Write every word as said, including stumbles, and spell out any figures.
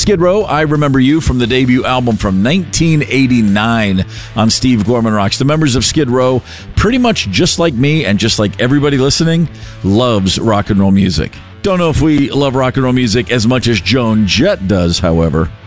Skid Row, I Remember You from the debut album from nineteen eighty-nine on Steve Gorman Rocks. The members of Skid Row, pretty much just like me and just like everybody listening, loves rock and roll music. Don't know if we love rock and roll music as much as Joan Jett does, however.